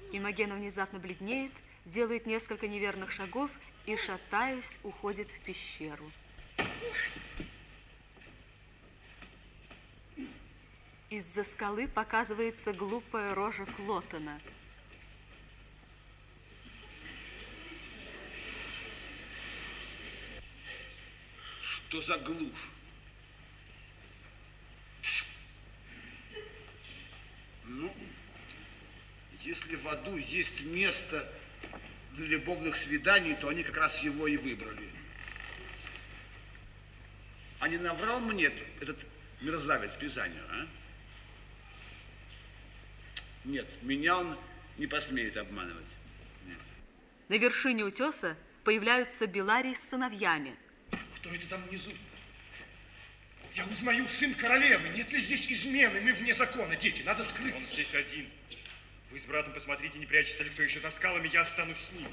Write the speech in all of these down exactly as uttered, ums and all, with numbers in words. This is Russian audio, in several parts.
Имогена внезапно бледнеет, делает несколько неверных шагов и, шатаясь, уходит в пещеру. Из-за скалы показывается глупая рожа Клотона. Что за глушь? Ну, если в аду есть место для любовных свиданий, то они как раз его и выбрали. А не наврал мне этот мерзавец Пизанию, а? Нет, меня он не посмеет обманывать. Нет. На вершине утеса появляются Беларий с сыновьями. Кто это там внизу? Я узнаю, сын королевы. Нет ли здесь измены? Мы вне закона, дети, надо скрыться. Он здесь один. Вы с братом посмотрите, не прячется ли кто еще за скалами, я останусь с ним.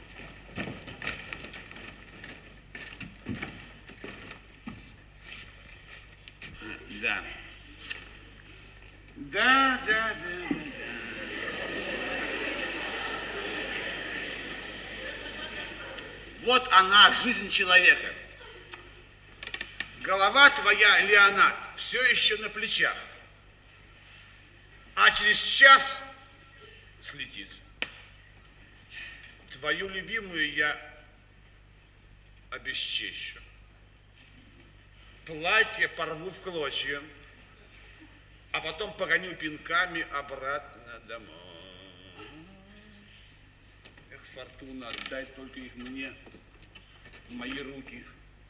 Да. Да, да, да, да, да. Вот она, жизнь человека. Голова твоя, Леонард, все еще на плечах. А через час слетит. Твою любимую я обесчещу. Платье порву в клочья, а потом погоню пинками обратно домой. Эх, Фортуна, отдай только их мне в мои руки.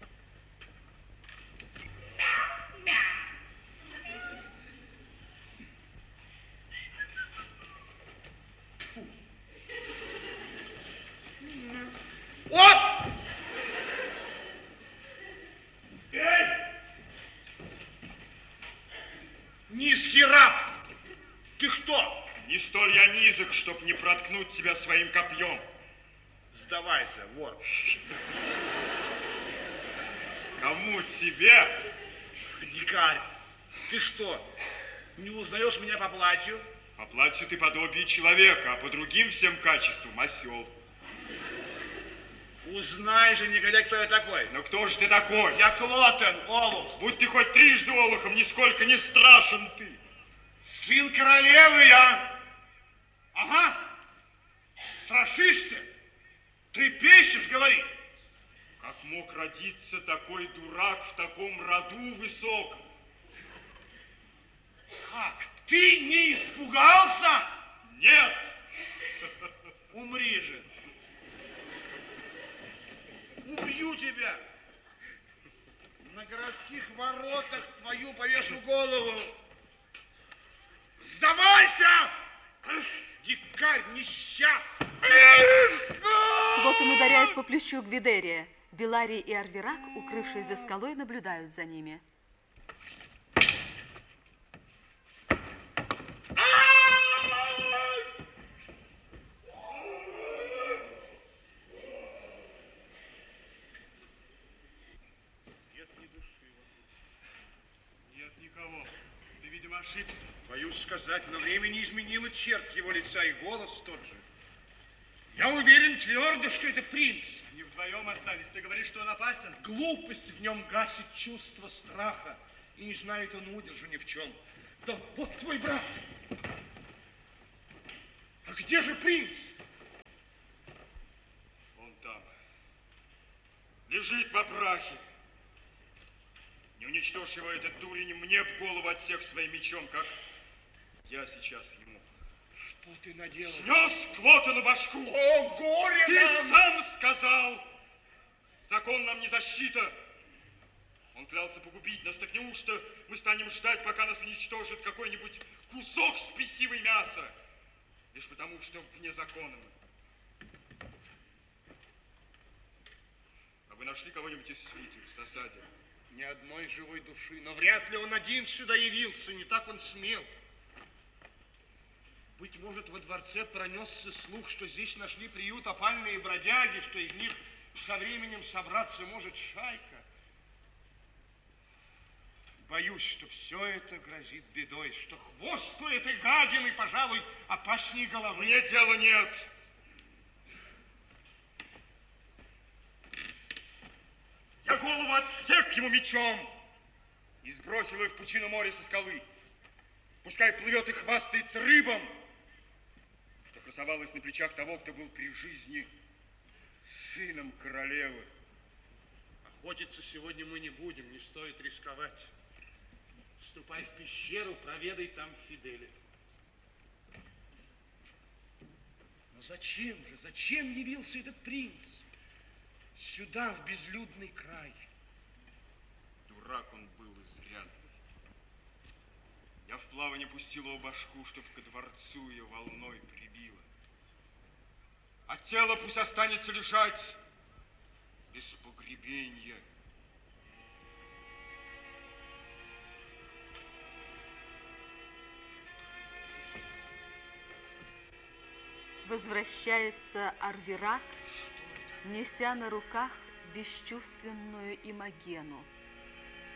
Вот! Эй! Низкий раб! Ты кто? Не столь я низок, чтоб не проткнуть тебя своим копьем. Сдавайся, вор. Кому тебе? Дикарь, ты что, не узнаешь меня по платью? По платью ты подобие человека, а по другим всем качествам осел. Узнай же, негодяй, кто я такой. Но кто же ты такой? Я Клотен, олух. Будь ты хоть трижды олухом, нисколько не страшен ты. Сын королевы я. Ага. Страшишься? Трепещешь, говори. Как мог родиться такой дурак в таком роду высоком? Как? Ты не испугался? Нет. Умри же. Убью тебя. На городских воротах твою повешу голову. Сдавайся! Дикарь несчастный! Клотон ударяет по плечу Гвидерия. Беларий и Арвирак, укрывшись за скалой, наблюдают за ними. Нет ни души. Нет никого. Ты, видимо, ошибся. Боюсь сказать, но время не изменило черт его лица, и голос тот же. Я уверен твердо, что это принц. Не вдвоем остались. Ты говоришь, что он опасен? Глупость в нем гасит чувство страха, и не знает он удержу ни в чем. Да вот твой брат. А где же принц? Он там. Лежит во прахе. Не уничтожь его, этот дурень, мне в голову отсек своим мечом, как я сейчас ему. Что ты наделал? Снес Клотону башку. О, горе Ты нам! сам сказал. Закон нам не защита. Он клялся погубить нас, так неужто мы станем ждать, пока нас уничтожит какой-нибудь кусок спесивой мяса? Лишь потому, что вне закона мы. А вы нашли кого-нибудь из свите в засаде? Ни одной живой души, но вряд ли он один сюда явился, не так он смел. Быть может, во дворце пронесся слух, что здесь нашли приют опальные бродяги, что из них со временем собраться может шайка. Боюсь, что все это грозит бедой, что хвост у этой гадины, пожалуй, опаснее головы. Мне дела нет. Я голову отсек ему мечом и сбросил ее в пучину моря со скалы. Пускай плывет и хвастается рыбам, что красовалось на плечах того, кто был при жизни сыном королевы. Охотиться сегодня мы не будем, не стоит рисковать. Ступай в пещеру, проведай там Фиделя. Но зачем же, зачем явился этот принц сюда, в безлюдный край? Дурак он был изрядный. Я в плавание пустил его башку, чтоб ко дворцу ее волной прибило. А тело пусть останется лежать без погребения. Возвращается Арвирак, неся на руках бесчувственную Имогену.